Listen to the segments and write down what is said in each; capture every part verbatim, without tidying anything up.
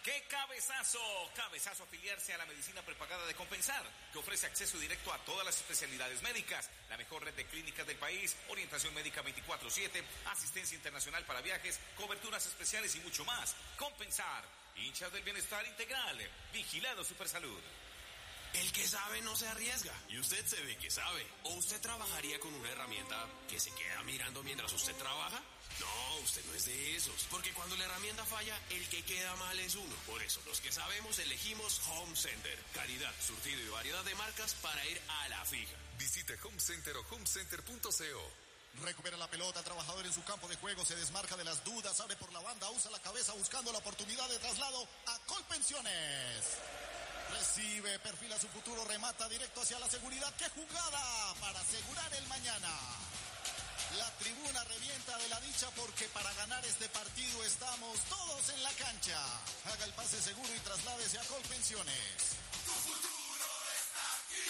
¡Qué cabezazo! Cabezazo afiliarse a la medicina prepagada de Compensar, que ofrece acceso directo a todas las especialidades médicas, la mejor red de clínicas del país, orientación médica veinticuatro siete, asistencia internacional para viajes, coberturas especiales y mucho más. Compensar, hinchas del bienestar integral, vigilado Supersalud. El que sabe no se arriesga, y usted se ve que sabe. ¿O usted trabajaría con una herramienta que se queda mirando mientras usted trabaja? No, usted no es de esos, porque cuando la herramienta falla, el que queda mal es uno. Por eso, los que sabemos elegimos Home Center. Calidad, surtido y variedad de marcas para ir a la fija. Visite Home Center o homecenter punto co. Recupera la pelota, trabajador en su campo de juego, se desmarca de las dudas, abre por la banda, usa la cabeza buscando la oportunidad de traslado a Colpensiones. Recibe, perfila su futuro, remata directo hacia la seguridad. ¡Qué jugada para asegurar el mañana! La tribuna revienta de la dicha porque para ganar este partido estamos todos en la cancha. Haga el pase seguro y trasládese a Colpensiones. Tu futuro está aquí,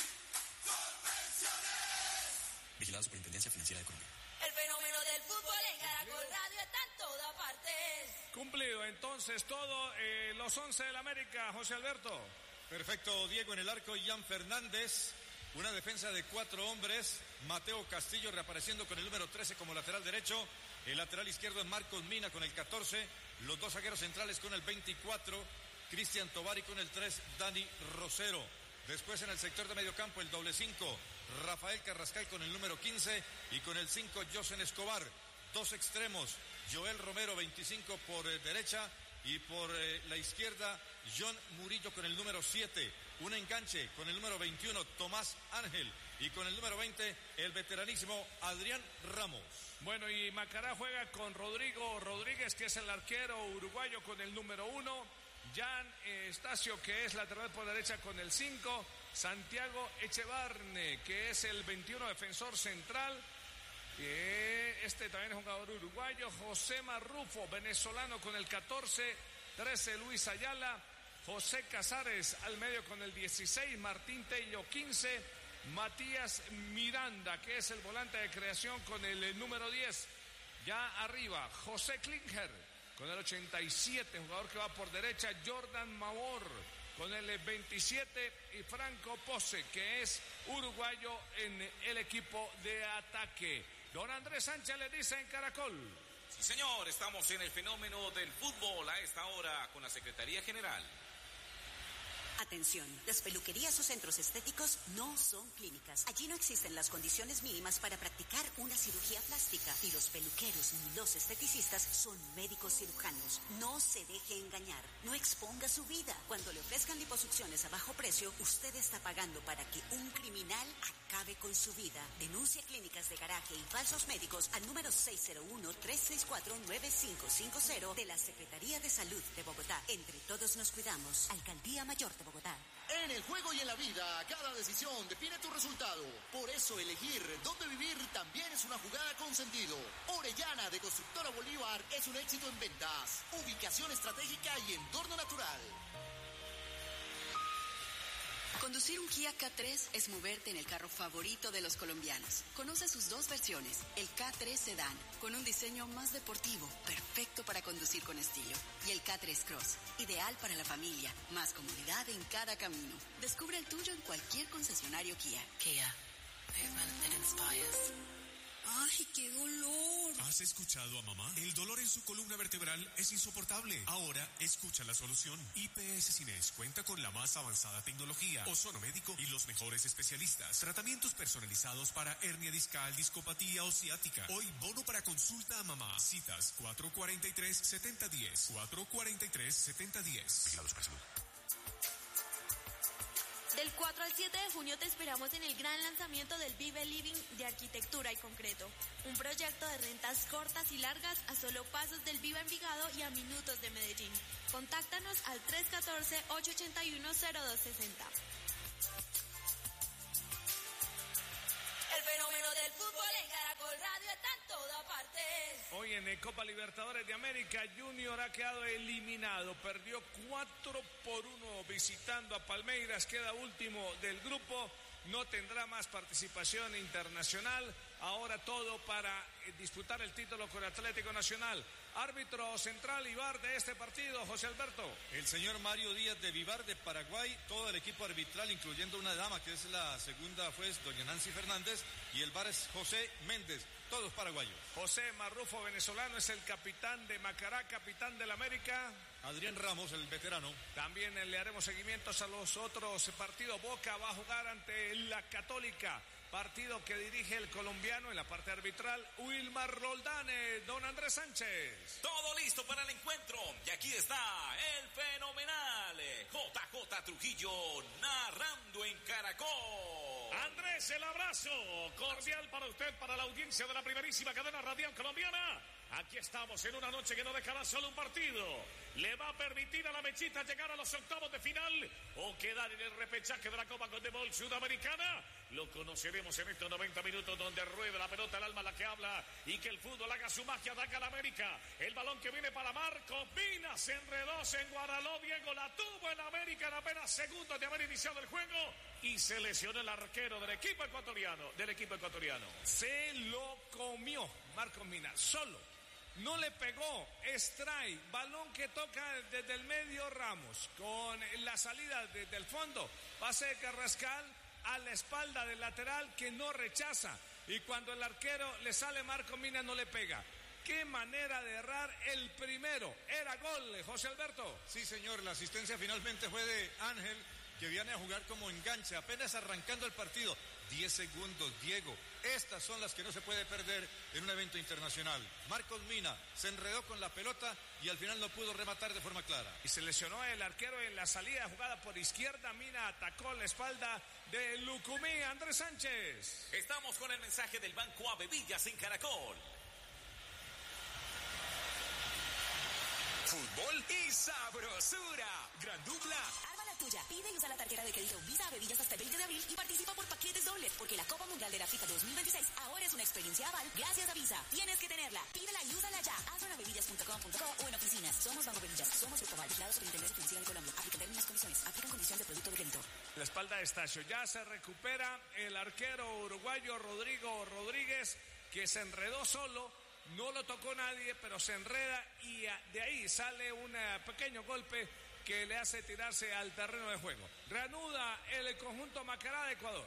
Colpensiones. Vigilado Superintendencia Financiera de Colombia. El fenómeno del fútbol en Caracol Radio está en todas partes. Cumplido entonces todo, eh, los once del América, José Alberto. Perfecto, Diego en el arco, Ian Fernández. Una defensa de cuatro hombres. Mateo Castillo reapareciendo con el número trece como lateral derecho. El lateral izquierdo es Marcos Mina con el catorce. Los dos zagueros centrales con el veinticuatro. Cristian Tovari con el tres. Dani Rosero. Después en el sector de medio campo el doble cinco. Rafael Carrascal con el número quince. Y con el cinco Josen Escobar. Dos extremos. Joel Romero veinticinco por eh, derecha. Y por eh, la izquierda, John Murillo con el número siete. Un enganche con el número veintiuno, Tomás Ángel. Y con el número veinte, el veteranísimo Adrián Ramos. Bueno, y Macará juega con Rodrigo Rodríguez, que es el arquero uruguayo con el número uno. Jan Estacio, que es lateral por derecha con el cinco. Santiago Echevarne, que es el veintiuno, defensor central. Este también es jugador uruguayo. José Marrufo, venezolano con el catorce. trece Luis Ayala. José Casares al medio con el dieciséis. Martín Tello quince. Matías Miranda, que es el volante de creación con el número diez. Ya arriba José Klinger con el ochenta y siete, jugador que va por derecha. Jordan Mavor con el veintisiete y Franco Pose, que es uruguayo en el equipo de ataque. Don Andrés Sánchez le dice en Caracol. Sí, señor, estamos en el fenómeno del fútbol a esta hora con la Secretaría General. Atención, las peluquerías o centros estéticos no son clínicas. Allí no existen las condiciones mínimas para practicar una cirugía plástica. Y los peluqueros ni los esteticistas son médicos cirujanos. No se deje engañar. No exponga su vida. Cuando le ofrezcan liposucciones a bajo precio, usted está pagando para que un criminal acabe con su vida. Denuncia clínicas de garaje y falsos médicos al número seis cero uno, tres seis cuatro, nueve cinco cinco cero de la Secretaría de Salud de Bogotá. Entre todos nos cuidamos. Alcaldía Mayor de Bogotá. En el juego y en la vida, cada decisión define tu resultado. Por eso elegir dónde vivir también es una jugada con sentido. Orellana de Constructora Bolívar es un éxito en ventas, ubicación estratégica y entorno natural. Conducir un Kia K tres es moverte en el carro favorito de los colombianos. Conoce sus dos versiones, el K tres Sedan, con un diseño más deportivo, perfecto para conducir con estilo. Y el K tres Cross, ideal para la familia, más comodidad en cada camino. Descubre el tuyo en cualquier concesionario Kia. Kia, movement that inspires. ¡Ay, qué dolor! ¿Has escuchado a mamá? El dolor en su columna vertebral es insoportable. Ahora escucha la solución. I P S Cines cuenta con la más avanzada tecnología, ozono médico y los mejores especialistas. Tratamientos personalizados para hernia discal, discopatía o ciática. Hoy bono para consulta a mamá. Citas cuatro cuatro tres, siete cero uno cero. cuatro cuatro tres, siete cero uno cero. Vigilados para salud. Del cuatro al siete de junio te esperamos en el gran lanzamiento del Vive Living de Arquitectura y Concreto, un proyecto de rentas cortas y largas a solo pasos del Viva Envigado y a minutos de Medellín. Contáctanos al tres uno cuatro, ocho ocho uno, cero dos seis cero. El fenómeno del fútbol en Caracol Radio está en todas partes. Hoy en el Copa Libertadores de América, Junior ha quedado eliminado. Perdió cuatro por uno visitando a Palmeiras. Queda último del grupo. No tendrá más participación internacional. Ahora todo para disputar el título con Atlético Nacional. Árbitro central y V A R de este partido, José Alberto. El señor Mario Díaz de Vivar de Paraguay, todo el equipo arbitral, incluyendo una dama que es la segunda juez, doña Nancy Fernández, y el V A R es José Méndez, todos paraguayos. José Marrufo, venezolano, es el capitán de Macará, capitán del América. Adrián Ramos, el veterano. También le haremos seguimientos a los otros partidos. Boca va a jugar ante la Católica, partido que dirige el colombiano en la parte arbitral, Wilmar Roldán. Don Andrés Sánchez. Todo listo para el encuentro. Y aquí está el fenomenal J J Trujillo narrando en Caracol. Andrés, el abrazo cordial para usted, para la audiencia de la primerísima cadena radial colombiana. Aquí estamos en una noche que no dejará solo un partido. ¿Le va a permitir a la Mechita llegar a los octavos de final o quedar en el repechaje de la Copa Conmebol Sudamericana? Lo conoceremos en estos noventa minutos donde rueda la pelota, el alma la que habla y que el fútbol haga su magia, ataca a la América. El balón que viene para Marcos Mina, se enredó, se enguaraló, Diego la tuvo en América en apenas segundos de haber iniciado el juego y se lesionó el arquero del equipo ecuatoriano, del equipo ecuatoriano. Se lo comió Marcos Mina, solo. No le pegó, extrae, balón que toca desde el medio Ramos, con la salida desde el fondo, pase de Carrascal a la espalda del lateral que no rechaza, y cuando el arquero le sale Marco Mina no le pega. Qué manera de errar el primero, era gol, José Alberto. Sí señor, la asistencia finalmente fue de Ángel, que viene a jugar como enganche, apenas arrancando el partido. diez segundos, Diego. Estas son las que no se puede perder en un evento internacional. Marcos Mina se enredó con la pelota y al final no pudo rematar de forma clara. Y se lesionó el arquero en la salida jugada por izquierda. Mina atacó la espalda de Lucumí. Andrés Sánchez. Estamos con el mensaje del Banco Avevillas en Caracol. Fútbol y sabrosura. Gran dupla. Arma la tuya. Pide y usa la tarjeta de crédito Visa Avevillas hasta el veinte de abril y participa por paquetes dobles, porque la Copa Mundial de la FIFA dos mil veintiséis ahora es una experiencia aval gracias a Visa. Tienes que tenerla. Pídela y úsala ya. Hazlo en avevillas punto com punto co o en oficinas. Somos Banco Avevillas. Somos Grupo Aval, vigilado por Intendencia Financiera de Colombia. Aplica términos y condiciones. Aplican condición de producto de crédito. La espalda de Estacio. Ya se recupera el arquero uruguayo Rodrigo Rodríguez, que se enredó solo. No lo tocó nadie, pero se enreda y de ahí sale un pequeño golpe que le hace tirarse al terreno de juego. Reanuda el conjunto Macará de Ecuador.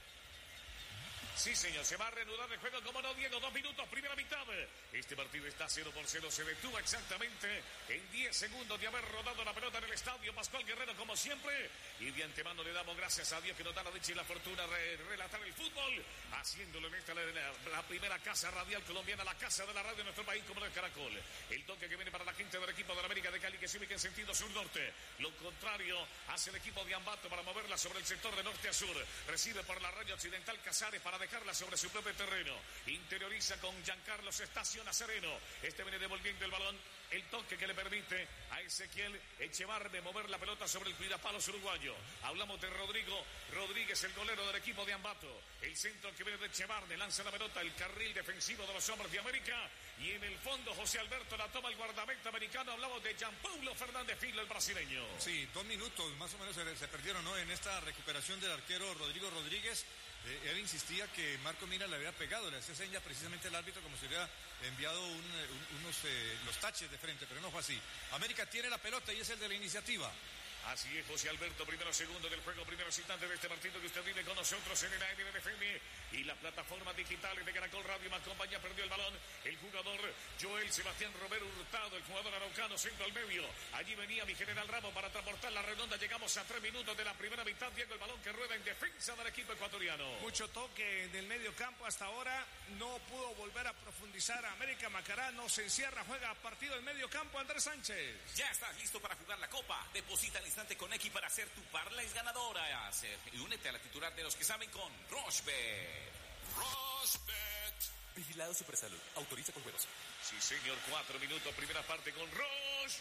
Sí, señor, se va a reanudar el juego, como no, Diego, dos minutos, primera mitad. Este partido está cero por cero, se detuvo exactamente en diez segundos de haber rodado la pelota en el estadio. Pascual Guerrero, como siempre, y de antemano le damos gracias a Dios que nos da la dicha y la fortuna de relatar el fútbol, haciéndolo en esta la, la primera casa radial colombiana, la casa de la radio de nuestro país, como el Caracol. El toque que viene para la gente del equipo de la América de Cali, que se ubica en sentido sur-norte. Lo contrario hace el equipo de Ambato para moverla sobre el sector de norte a sur. Recibe por la raya occidental Casares para dejarla sobre su propio terreno. Interioriza con Giancarlos Estacio Nazareno. Este viene devolviendo el balón. El toque que le permite a Ezequiel Echevarbe mover la pelota sobre el cuidapalos uruguayo. Hablamos de Rodrigo Rodríguez, el golero del equipo de Ambato. El centro que viene de Echevarbe, lanza la pelota, el carril defensivo de los hombres de América. Y en el fondo José Alberto la toma el guardameta americano. Hablamos de Gianpaulo Fernández Filo, el brasileño. Sí, dos minutos más o menos se, se perdieron, ¿no? En esta recuperación del arquero Rodrigo Rodríguez. Eh, él insistía que Marco Mina le había pegado, le hacía seña precisamente al árbitro como si hubiera enviado un, un, unos eh, los taches de frente, pero no fue así. América tiene la pelota y es el de la iniciativa. Así es, José Alberto, primero segundo del juego, primeros instantes de este partido que usted vive con nosotros en el A N F M y la plataforma digital de Caracol Radio más compañía. Perdió el balón el jugador Joel Sebastián Romero Hurtado, el jugador araucano, centro al medio. Allí venía mi general Ramos para transportar la redonda. Llegamos a tres minutos de la primera mitad. Diego, el balón que rueda en defensa del equipo ecuatoriano. Mucho toque en el medio campo hasta ahora. No pudo volver a profundizar a América. Macará no se encierra, juega partido en medio campo. Andrés Sánchez. Ya estás listo para jugar la Copa. Deposita al instante con X para hacer tu parlays ganadora. Y únete a la titular de los que saben con Rochebet. Rochebet. Vigilado Supersalud. Autoriza con juegos. Sí, señor. Cuatro minutos, primera parte con Rochebet.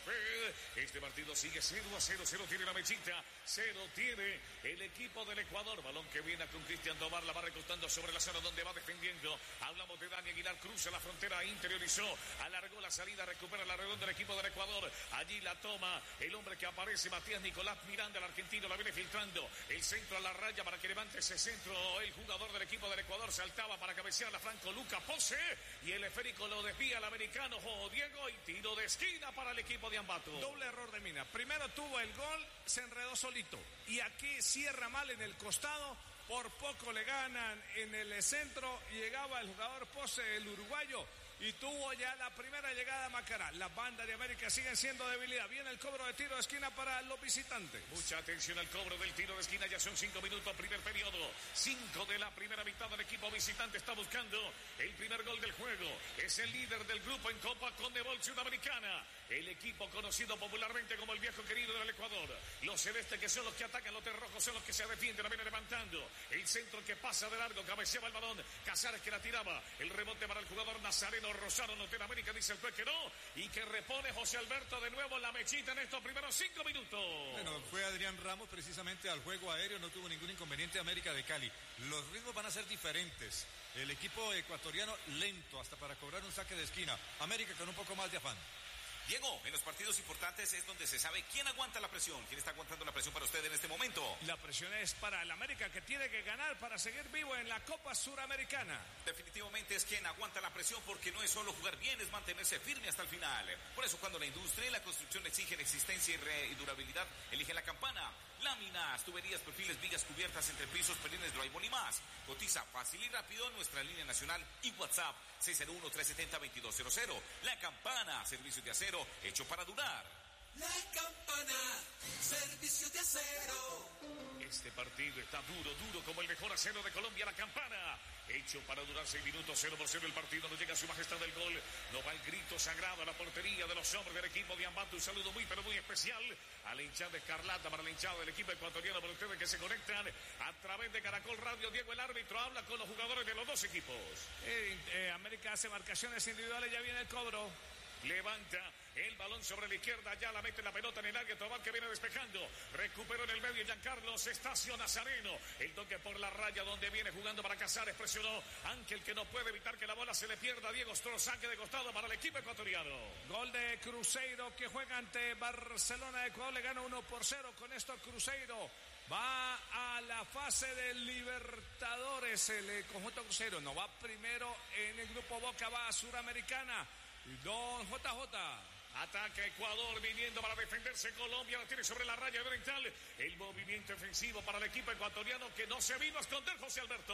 Este partido sigue cero a cero. Cero tiene la mechita. Cero tiene el equipo del Ecuador. Balón que viene con Cristian Tobar. La va recostando sobre la zona donde va defendiendo. Hablamos de Dani Aguilar. Cruza la frontera. Interiorizó. Alargó la salida. Recupera la redonda del equipo del Ecuador. Allí la toma el hombre que aparece. Matías Nicolás Miranda, el argentino. La viene filtrando. El centro a la raya para que levante ese centro. El jugador del equipo del Ecuador saltaba para cabecear a Franco Luca Pose. Y el esférico lo desvía el americano Jo Diego. Y tiro de esquina para el equipo de Ambato. Doble error de Mina. Primero tuvo el gol, se enredó solito. Y aquí cierra mal en el costado. Por poco le ganan en el centro. Llegaba el jugador Pose, el uruguayo. Y tuvo ya la primera llegada a Macará. Las bandas de América siguen siendo debilidad. Viene el cobro de tiro de esquina para los visitantes. Mucha atención al cobro del tiro de esquina. Ya son cinco minutos, primer periodo. Cinco de la primera mitad del equipo visitante está buscando el primer gol del juego. Es el líder del grupo en Copa Conmebol Sudamericana. El equipo conocido popularmente como el viejo querido del Ecuador. Los celestes que son los que atacan, los de rojos son los que se defienden. La viene levantando. El centro que pasa de largo, cabeceaba el balón. Casares que la tiraba. El rebote para el jugador Nazareno Rosado. Norteamérica dice el juez que no. Y que repone José Alberto de nuevo la mechita en estos primeros cinco minutos. Bueno, fue Adrián Ramos precisamente al juego aéreo. No tuvo ningún inconveniente América de Cali. Los ritmos van a ser diferentes. El equipo ecuatoriano lento hasta para cobrar un saque de esquina. América con un poco más de afán. Diego, en los partidos importantes es donde se sabe quién aguanta la presión. ¿Quién está aguantando la presión para usted en este momento? La presión es para el América, que tiene que ganar para seguir vivo en la Copa Suramericana. Definitivamente es quien aguanta la presión, porque no es solo jugar bien, es mantenerse firme hasta el final. Por eso cuando la industria y la construcción exigen existencia y, re y durabilidad, eligen la Campana. Láminas, tuberías, perfiles, vigas cubiertas, entre pisos, perines, drywall y más. Cotiza fácil y rápido en nuestra línea nacional y WhatsApp seis cero uno, tres siete cero, dos dos cero cero. La Campana, servicios de acero hecho para durar. La Campana, servicios de acero. Este partido está duro, duro como el mejor acero de Colombia, La Campana. Hecho para durar seis minutos, cero por cero el partido. No llega a su majestad del gol. No va el grito sagrado a la portería de los hombres del equipo de Ambato. Un saludo muy, pero muy especial a la hinchada escarlata, para la hinchada del equipo ecuatoriano, para ustedes que se conectan a través de Caracol Radio. Diego, el árbitro, habla con los jugadores de los dos equipos. Eh, eh, América hace marcaciones individuales, ya viene el cobro. Levanta el balón sobre la izquierda, ya la mete la pelota en el área. Tobar que viene despejando, recuperó en el medio Giancarlos Estacio Nazareno. El toque por la raya donde viene jugando para Casares, presionó Ángel, que no puede evitar que la bola se le pierda. Diego Stroh, saque de costado para el equipo ecuatoriano. Gol de Cruzeiro, que juega ante Barcelona de Ecuador, le gana uno por cero. Con esto Cruzeiro va a la fase de Libertadores. El conjunto Cruzeiro no va primero en el grupo Boca, va a Suramericana. Don J J. Ataca Ecuador viniendo para defenderse. Colombia la tiene sobre la raya oriental. El movimiento ofensivo para el equipo ecuatoriano, que no se vino a esconder, José Alberto.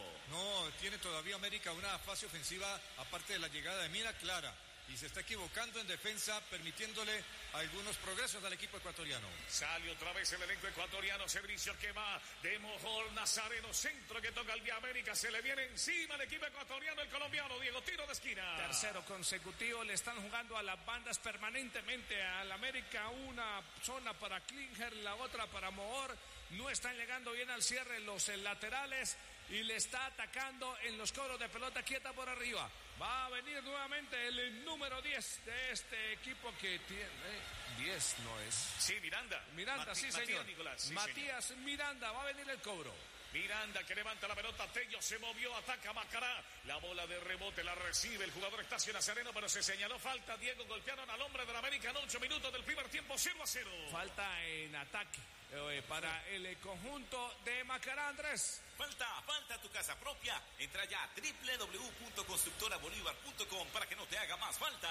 No, tiene todavía América una fase ofensiva, aparte de la llegada de Mina, clara. Y se está equivocando en defensa, permitiéndole algunos progresos al equipo ecuatoriano. Sale otra vez el elenco ecuatoriano. Servicio que va de Mojor Nazareno. Centro que toca el de América. Se le viene encima el equipo ecuatoriano, el colombiano. Diego, tiro de esquina. Tercero consecutivo. Le están jugando a las bandas permanentemente al América. Una zona para Klinger, la otra para Mojor. No están llegando bien al cierre los laterales. Y le está atacando en los cobros de pelota quieta por arriba. Va a venir nuevamente el número diez de este equipo, que tiene diez, ¿no es? Sí, Miranda. Miranda, Mati, sí, Matías señor. Nicolás, sí, Matías señor. Miranda, va a venir el cobro. Miranda que levanta la pelota, Tello se movió, ataca Macará. La bola de rebote la recibe el jugador Estacio Nazareno, pero se señaló falta. Diego, golpearon al hombre del América en ocho minutos del primer tiempo, cero a cero. Falta en ataque eh, para el conjunto de Macará, Andrés. Falta, falta tu casa propia. Entra ya a doble u doble u doble u punto constructora bolívar punto com para que no te haga más falta.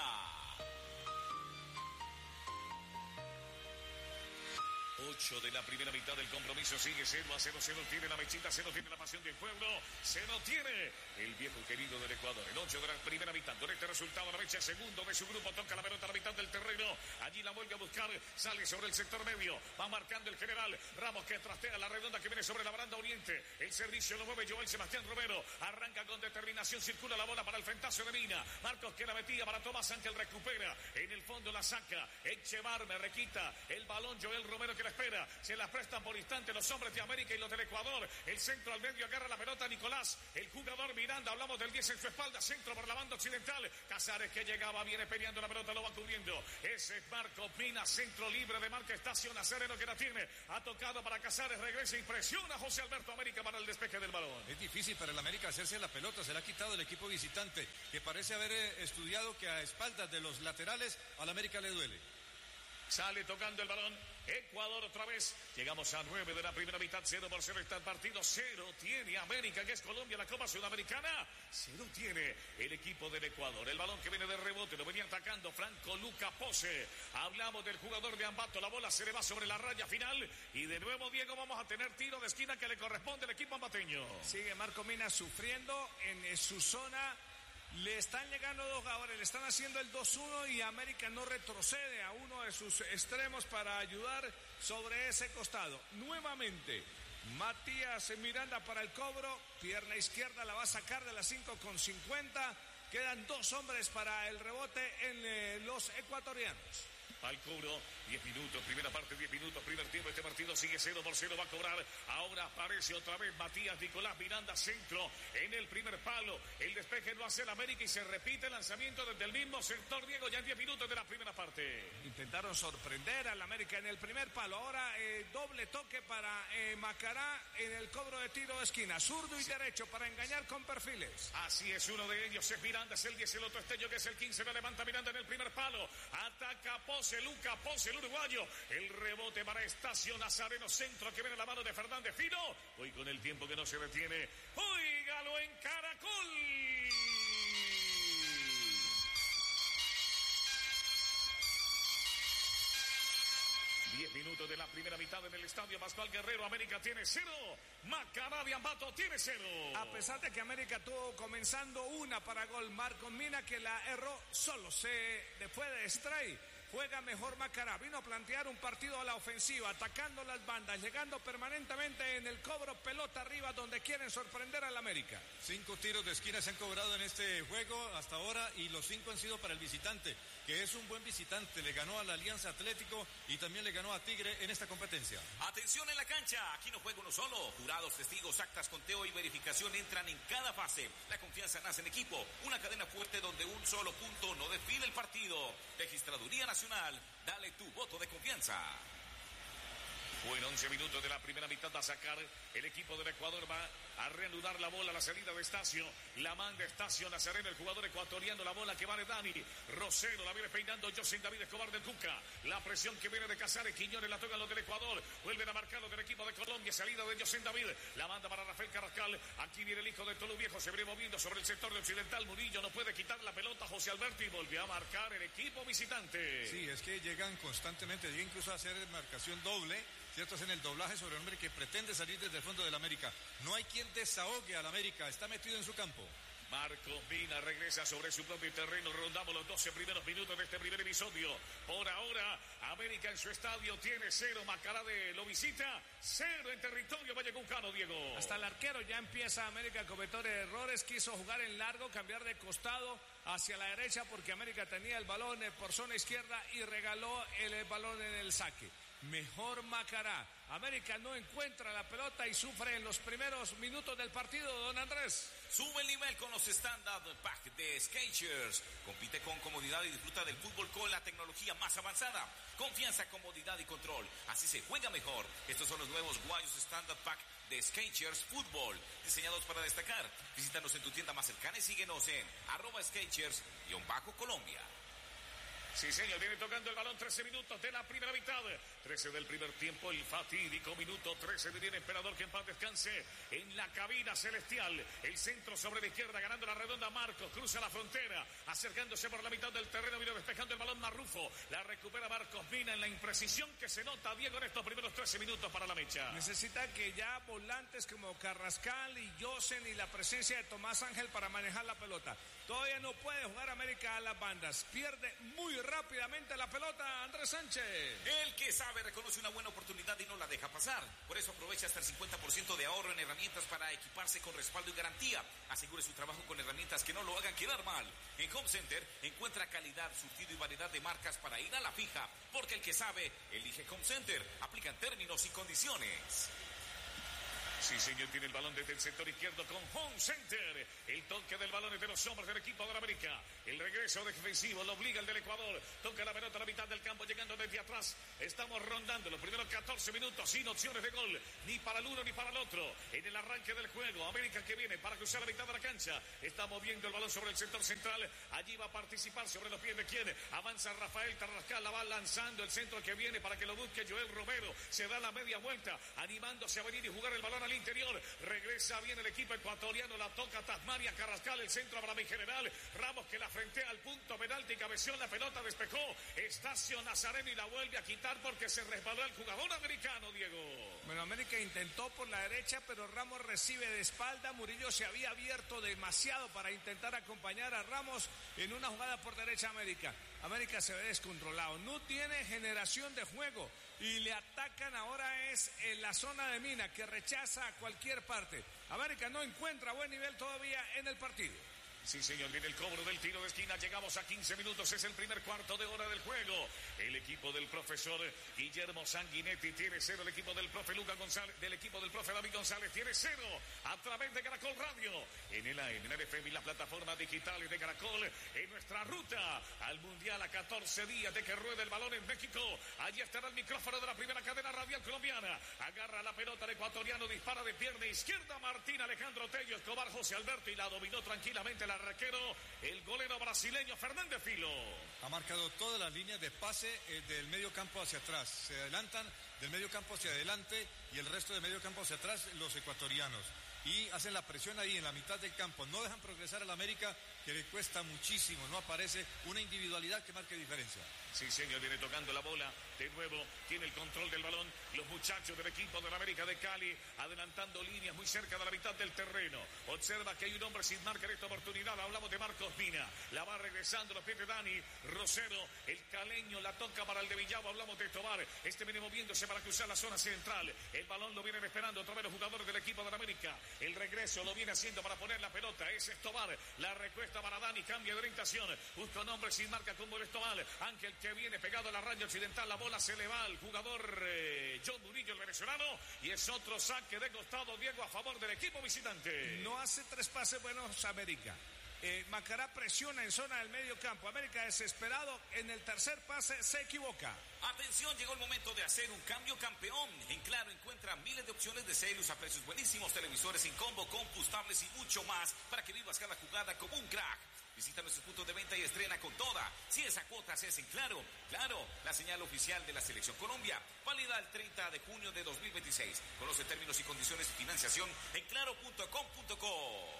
ocho de la primera mitad del compromiso, sigue cero a cero, cero tiene la mechita, cero tiene la pasión del pueblo, cero tiene el viejo querido del Ecuador. El ocho de la primera mitad, con este resultado la mecha segundo de su grupo, toca la pelota a la mitad del terreno, allí la vuelve a buscar, sale sobre el sector medio, va marcando el general Ramos, que trastea la redonda que viene sobre la baranda oriente, el servicio lo mueve Joel Sebastián Romero, arranca con determinación, circula la bola para el frentazo de Mina, Marcos que la metía para Tomás Ángel, recupera, en el fondo la saca, Echevar me requita el balón, Joel Romero que la espera espera. Se las prestan por instante los hombres de América y los del Ecuador. El centro al medio agarra la pelota Nicolás. El jugador Miranda, hablamos del diez en su espalda. Centro por la banda occidental. Casares que llegaba, viene peleando la pelota, lo va cubriendo. Ese es Marco Mina, centro libre de marca Estacio Nazareno que la tiene. Ha tocado para Casares, regresa y presiona a José Alberto América para el despeje del balón. Es difícil para el América hacerse la pelota, se la ha quitado el equipo visitante, que parece haber estudiado que a espaldas de los laterales al América le duele. Sale tocando el balón Ecuador otra vez. Llegamos a nueve de la primera mitad. Cero por cero está el partido. Cero tiene América, que es Colombia, la Copa Sudamericana. Cero tiene el equipo del Ecuador. El balón que viene de rebote, lo venía atacando Franco Luca Pose. Hablamos del jugador de Ambato. La bola se le va sobre la raya final. Y de nuevo, Diego, vamos a tener tiro de esquina que le corresponde al equipo ambateño. Sigue Marco Mina sufriendo en su zona. Le están llegando dos jugadores, le están haciendo el dos uno y América no retrocede a uno de sus extremos para ayudar sobre ese costado. Nuevamente, Matías Miranda para el cobro, pierna izquierda la va a sacar de las cinco con cincuenta. Quedan dos hombres para el rebote en eh, los ecuatorianos. Al cobro, diez minutos, primera parte, diez minutos, primer tiempo, este partido sigue cero por cero, va a cobrar, ahora aparece otra vez Matías Nicolás Miranda, centro en el primer palo, el despeje lo hace el América y se repite el lanzamiento desde el mismo sector, Diego, ya en diez minutos de la primera parte. Intentaron sorprender al América en el primer palo, ahora eh, doble toque para eh, Macará en el cobro de tiro de esquina, zurdo y sí. Derecho para engañar con perfiles. Así es, uno de ellos es Miranda, es el diez, el otro Estello que es el quince, la levanta Miranda en el primer palo, ataca Pose, Luca Pose, el uruguayo, el rebote para Estacio Nazareno, centro que viene a la mano de Fernández Fino, hoy con el tiempo que no se detiene, óigalo en Caracol. Diez minutos de la primera mitad en el estadio Pascual Guerrero. América tiene cero. Macará de Ambato tiene cero. A pesar de que América tuvo comenzando una para gol, Marco Mina que la erró solo. Se después de Stray. Juega mejor Macará, vino a plantear un partido a la ofensiva, atacando las bandas, llegando permanentemente en el cobro, pelota arriba, donde quieren sorprender al América. Cinco tiros de esquina se han cobrado en este juego hasta ahora y los cinco han sido para el visitante, que es un buen visitante, le ganó a la Alianza Atlético y también le ganó a Tigre en esta competencia. Atención en la cancha, aquí no juega uno solo, jurados, testigos, actas, conteo y verificación entran en cada fase. La confianza nace en equipo, una cadena fuerte donde un solo punto no define el partido. Registraduría Nacional. Dale tu voto de confianza. Bueno, once minutos de la primera mitad va a sacar el equipo del Ecuador, va a reanudar la bola a la salida de Estacio, la manda Estacio Nazareno, el jugador ecuatoriano, la bola que va de Dani Rosero, la viene peinando José David Escobar del Cuca, la presión que viene de Casares, Quiñones la tocan los del Ecuador, vuelven a marcar los del equipo de Colombia, salida de José David, la manda para Rafael Carrascal, aquí viene el hijo de Tolu Viejo, se viene moviendo sobre el sector de Occidental, Murillo no puede quitar la pelota, José Alberto, y volvió a marcar el equipo visitante. Sí, es que llegan constantemente, llega incluso a hacer marcación doble, cierto, es en el doblaje sobre el hombre que pretende salir desde el fondo del América. No hay quien desahogue al América, está metido en su campo. Marco Mina regresa sobre su propio terreno, rondamos los doce primeros minutos de este primer episodio. Por ahora, América en su estadio tiene cero, Macará de lo visita, cero en territorio vallecuncano, Diego. Hasta el arquero ya empieza América a cometer errores, quiso jugar en largo, cambiar de costado hacia la derecha porque América tenía el balón por zona izquierda y regaló el balón en el saque. Mejor Macará. América no encuentra la pelota y sufre en los primeros minutos del partido, don Andrés. Sube el nivel con los Standard Pack de Skechers. Compite con comodidad y disfruta del fútbol con la tecnología más avanzada. Confianza, comodidad y control. Así se juega mejor. Estos son los nuevos guayos Standard Pack de Skechers Fútbol, diseñados para destacar. Visítanos en tu tienda más cercana y síguenos en arroba Skechers-Colombia. Sí, señor, viene tocando el balón, trece minutos de la primera mitad, trece del primer tiempo, el fatídico minuto trece de bien Emperador, que en paz descanse en la cabina celestial, el centro sobre la izquierda, ganando la redonda Marcos, cruza la frontera, acercándose por la mitad del terreno, vino despejando el balón Marrufo, la recupera Marcos Mina en la imprecisión que se nota, Diego, en estos primeros trece minutos para la mecha. Necesita que ya volantes como Carrascal y Josen y la presencia de Tomás Ángel para manejar la pelota. Todavía no puede jugar América a las bandas, pierde muy rápidamente la pelota, Andrés Sánchez. El que sabe reconoce una buena oportunidad y no la deja pasar. Por eso aprovecha hasta el cincuenta por ciento de ahorro en herramientas para equiparse con respaldo y garantía. Asegure su trabajo con herramientas que no lo hagan quedar mal. En Home Center encuentra calidad, surtido y variedad de marcas para ir a la fija. Porque el que sabe, elige Home Center. Aplican términos y condiciones. Sí, señor, tiene el balón desde el sector izquierdo con Home Center. El toque del balón es de los hombres del equipo de la América. El regreso defensivo lo obliga el del Ecuador. Toca la pelota a la mitad del campo, llegando desde atrás. Estamos rondando los primeros catorce minutos sin opciones de gol, ni para el uno ni para el otro. En el arranque del juego, América que viene para cruzar la mitad de la cancha. Está moviendo el balón sobre el sector central. Allí va a participar sobre los pies de quien. Avanza Rafael Carrascal, la va lanzando el centro que viene para que lo busque Joel Romero. Se da la media vuelta, animándose a venir y jugar el balón al interior. Regresa bien el equipo ecuatoriano, la toca Tasmania Carrascal, el centro para mi general Ramos, que la frentea al punto penalti, cabeció la pelota, despejó Estacio Nazareno y la vuelve a quitar porque se resbaló el jugador americano, Diego. Bueno, América intentó por la derecha, pero Ramos recibe de espalda. Murillo se había abierto demasiado para intentar acompañar a Ramos en una jugada por derecha. América América se ve descontrolado, no tiene generación de juego y le atacan ahora es en la zona de Mina, que rechaza a cualquier parte. América no encuentra buen nivel todavía en el partido. Sí, señor, viene el cobro del tiro de esquina. Llegamos a quince minutos, es el primer cuarto de hora del juego. El equipo del profesor Guillermo Sanguinetti tiene cero. El equipo del profe Luca González, del equipo del profe David González tiene cero. A través de Caracol Radio, en el A M, en el F M y las plataformas digitales de Caracol, en nuestra ruta al Mundial a catorce días de que ruede el balón en México. Allí estará el micrófono de la primera cadena radial colombiana. Agarra la pelota el ecuatoriano, dispara de pierna izquierda. Martín Alejandro Tello, Escobar, José Alberto, y la dominó tranquilamente la arquero, el golero brasileño Fernández Filo. Ha marcado todas las líneas de pase eh, del medio campo hacia atrás. Se adelantan del medio campo hacia adelante y el resto del medio campo hacia atrás los ecuatorianos. Y hacen la presión ahí en la mitad del campo. No dejan progresar al América, que le cuesta muchísimo. No aparece una individualidad que marque diferencia. Sí, señor, viene tocando la bola. De nuevo, tiene el control del balón. Los muchachos del equipo de la América de Cali, adelantando líneas muy cerca de la mitad del terreno. Observa que hay un hombre sin marca en esta oportunidad. Hablamos de Marcos Mina. La va regresando los pies de Dani Rosero. El caleño la toca para el de Villavo. Hablamos de Tobar. Este viene moviéndose para cruzar la zona central. El balón lo vienen esperando otra vez los jugadores del equipo de la América. El regreso lo viene haciendo para poner la pelota. Es Escobar. La recuesta para Dani. Cambia de orientación. Busca un hombre sin marca como el Escobar. Ángel que viene pegado a la raya occidental. La bola se le va al jugador eh, John Murillo, el venezolano. Y es otro saque de costado, Diego, a favor del equipo visitante. No hace tres pases buenos América. Eh, Macará presiona en zona del medio campo. América desesperado en el tercer pase se equivoca. Atención, llegó el momento de hacer un cambio campeón. En Claro encuentra miles de opciones de celos a precios buenísimos, televisores en combo, compus, tablets y mucho más para que vivas cada jugada como un crack. Visita nuestros puntos de venta y estrena con toda. Si esa cuota se hace en Claro, Claro, la señal oficial de la Selección Colombia. Válida el treinta de junio de dos mil veintiséis. Conoce términos y condiciones de financiación en claro punto com punto co.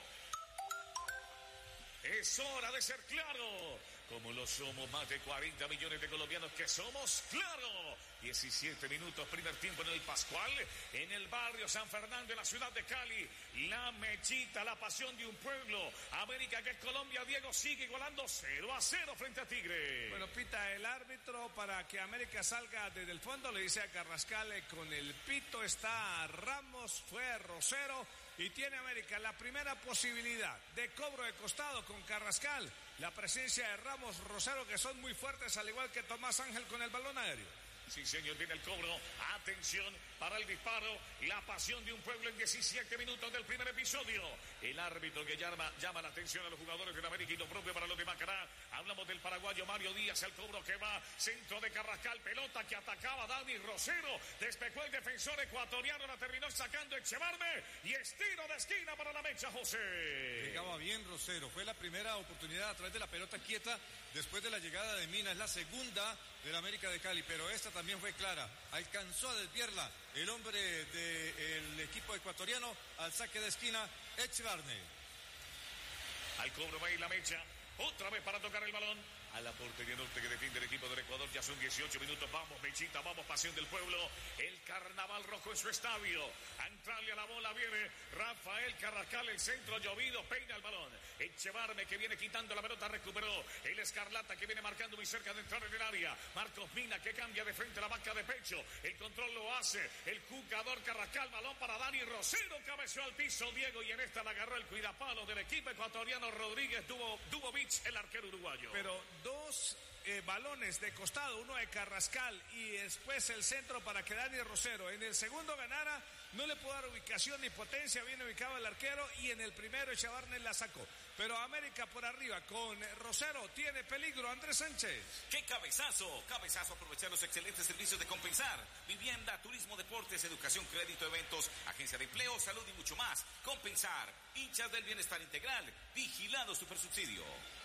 Es hora de ser Claro, como lo somos más de cuarenta millones de colombianos que somos Claro. diecisiete minutos, primer tiempo en el Pascual, en el barrio San Fernando, en la ciudad de Cali. La Mechita, la pasión de un pueblo. América, que es Colombia, Diego, sigue igualando cero a cero frente a Tigre. Bueno, pita el árbitro para que América salga desde el fondo. Le dice a Carrascal, eh, con el pito está Ramos, fue Rosero. Y tiene América la primera posibilidad de cobro de costado con Carrascal. La presencia de Ramos, Rosero, que son muy fuertes, al igual que Tomás Ángel con el balón aéreo. Sí, señor, viene el cobro. Atención para el disparo. La pasión de un pueblo en diecisiete minutos del primer episodio. El árbitro que llama, llama la atención a los jugadores de América y lo propio para los de Macará. Hablamos del paraguayo Mario Díaz, el cobro que va. Centro de Carrascal, pelota que atacaba Dani Rosero. Despejó el defensor ecuatoriano, la terminó sacando Echevarme. Y estiro de esquina para la Mecha, José. Llegaba bien Rosero. Fue la primera oportunidad a través de la pelota quieta después de la llegada de Mina. Es la segunda del América de Cali, pero esta también fue clara. Alcanzó a desviarla el hombre del equipo ecuatoriano al saque de esquina, Echevarne. Al cobro va a ir la Mecha. Otra vez para tocar el balón. a la portería norte que defiende el equipo del Ecuador. Ya son dieciocho minutos. Vamos, Mechita, vamos, pasión del pueblo. El carnaval rojo en su estadio. A entrarle a la bola viene Rafael Carrascal, el centro llovido, peina el balón. Echevarme que viene quitando la pelota, recuperó. El Escarlata que viene marcando muy cerca de entrar en el área. Marcos Mina que cambia de frente a la vaca de pecho. El control lo hace el jugador Carrascal. Balón para Dani Rosero. Cabeció al piso Diego y en esta la agarró el cuidapalo del equipo ecuatoriano Rodríguez Dubo, Dubovich, el arquero uruguayo. Pero dos eh, balones de costado, uno de Carrascal y después el centro para que Dani Rosero en el segundo ganara, no le pudo dar ubicación ni potencia, bien ubicado el arquero, y en el primero Echevarne la sacó. Pero América por arriba con Rosero tiene peligro. Andrés Sánchez. ¡Qué cabezazo! Cabezazo, aprovechar los excelentes servicios de Compensar. Vivienda, turismo, deportes, educación, crédito, eventos, agencia de empleo, salud y mucho más. Compensar, hinchas del bienestar integral, vigilado Supersubsidio.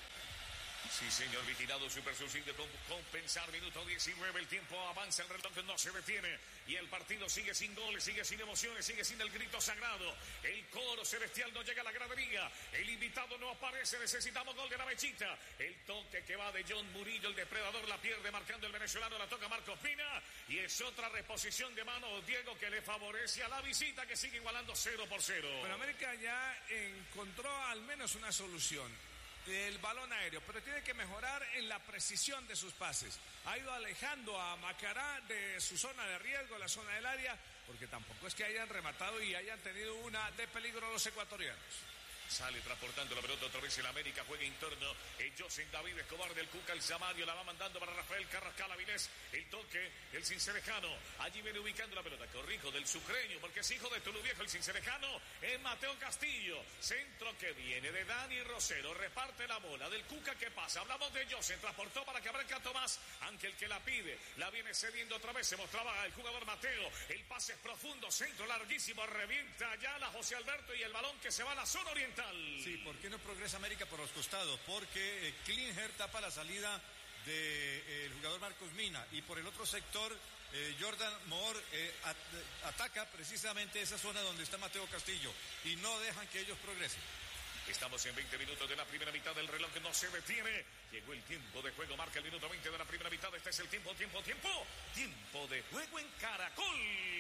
Sí, señor, vigilado Super Subsidio con Compensar, minuto diecinueve, el tiempo avanza, el reloj no se detiene y el partido sigue sin goles, sigue sin emociones, sigue sin el grito sagrado. El coro celestial no llega a la gradería, el invitado no aparece, necesitamos gol de la Mechita. El toque que va de John Murillo, el depredador la pierde marcando el venezolano, la toca Marcos Pina y es otra reposición de mano Diego que le favorece a la visita que sigue igualando cero por cero. Pero América ya encontró al menos una solución. El balón aéreo, pero tiene que mejorar en la precisión de sus pases. Ha ido alejando a Macará de su zona de riesgo, la zona del área, porque tampoco es que hayan rematado y hayan tenido una de peligro los ecuatorianos. Sale transportando la pelota otra vez el América, juega interno. El José David Escobar del Cuca, el Samario la va mandando para Rafael Carrascal Avilés. El toque, el Cincerejano. Allí viene ubicando la pelota. Corrijo del Sucreño, porque es hijo de Tulu Viejo, el Cincerejano. Es Mateo Castillo. Centro que viene de Dani Rosero. Reparte la bola del Cuca que pasa. Hablamos de José. Transportó para que Cabral Tomás. Ángel que la pide. La viene cediendo otra vez. Se mostraba el jugador Mateo. El pase es profundo. Centro larguísimo. Revienta ya la José Alberto y el balón que se va a la zona oriental. Sí, ¿por qué no progresa América por los costados? Porque eh, Klinger tapa la salida del de, eh, jugador Marcos Mina y por el otro sector eh, Jordan Moore eh, at, ataca precisamente esa zona donde está Mateo Castillo y no dejan que ellos progresen. Estamos en veinte minutos de la primera mitad, del reloj que no se detiene. Llegó el tiempo de juego, marca el minuto veinte de la primera mitad. Este es el tiempo, tiempo, tiempo. Tiempo de juego en Caracol.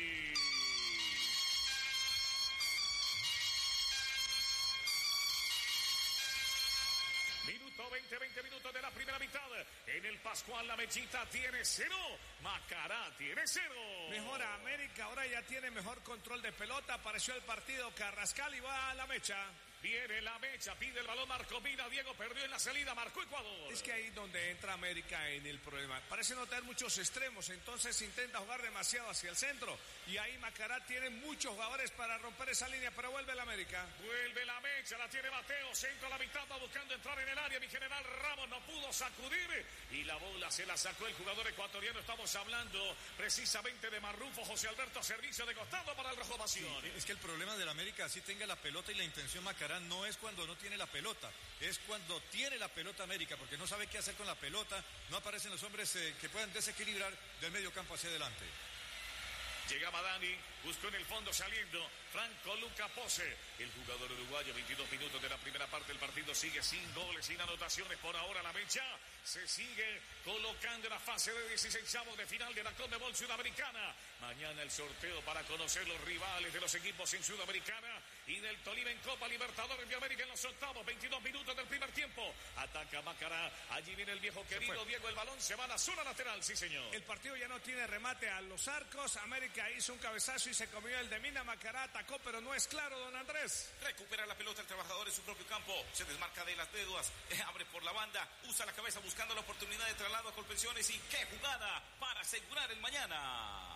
Minuto veinte, veinte minutos de la primera mitad. En el Pascual la Mechita tiene cero. Macará tiene cero. Mejora América, ahora ya tiene mejor control de pelota. Apareció el partido Carrascal y va a la mecha. Viene la mecha, pide el balón Marco Mina, Diego perdió en la salida, marcó Ecuador. Es que ahí donde entra América en el problema. Parece no tener muchos extremos, entonces intenta jugar demasiado hacia el centro. Y ahí Macará tiene muchos jugadores para romper esa línea, pero vuelve la América. Vuelve la mecha, la tiene Mateo, centro a la mitad, va buscando entrar en el área. Mi general Ramos no pudo sacudir y la bola se la sacó el jugador ecuatoriano. Estamos hablando precisamente de Marrufo, José Alberto, servicio de costado para el Rojo Pasión. Sí, es que el problema de la América, así tenga la pelota y la intención Macará, no es cuando no tiene la pelota, es cuando tiene la pelota América, porque no sabe qué hacer con la pelota, no aparecen los hombres eh, que puedan desequilibrar del medio campo hacia adelante. Llegaba Dani, buscó en el fondo saliendo Franco Luca Pose, el jugador uruguayo. Veintidós minutos de la primera parte, el partido sigue sin goles, sin anotaciones por ahora. La mecha se sigue colocando en la fase de dieciseisavos de final de la Conmebol Sudamericana. Mañana el sorteo para conocer los rivales de los equipos en Sudamericana y del Tolima en Copa Libertadores de América en los octavos. Veintidós minutos del primer tiempo, ataca Macará, allí viene el viejo querido Diego, el balón se va a la zona lateral, sí señor. El partido ya no tiene remate a los arcos. América hizo un cabezazo y se comió el de Mina. Macará atacó, pero no es claro, don Andrés. Recupera la pelota el trabajador en su propio campo, se desmarca de las dedos, eh, abre por la banda, usa la cabeza buscando la oportunidad de traslado a Colpensiones y qué jugada para asegurar el mañana.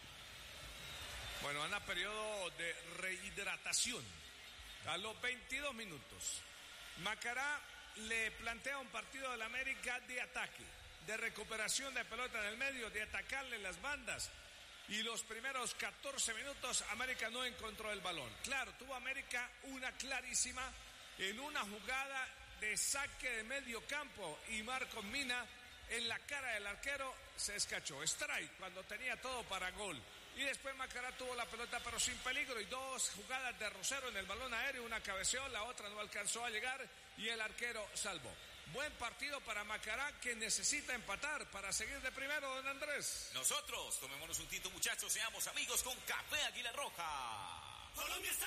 Bueno, anda periodo de rehidratación a los veintidós minutos. Macará le plantea un partido del América de ataque, de recuperación de pelota en el medio, de atacarle las bandas. Y los primeros catorce minutos América no encontró el balón. Claro, tuvo América una clarísima en una jugada de saque de medio campo y Marcos Mina en la cara del arquero se escachó. Strike cuando tenía todo para gol. Y después Macará tuvo la pelota pero sin peligro y dos jugadas de Rosero en el balón aéreo, una cabeceó, la otra no alcanzó a llegar y el arquero salvó. Buen partido para Macará, que necesita empatar para seguir de primero, don Andrés. Nosotros tomémonos un tinto, muchachos, seamos amigos con Café Águila Roja. Colombia está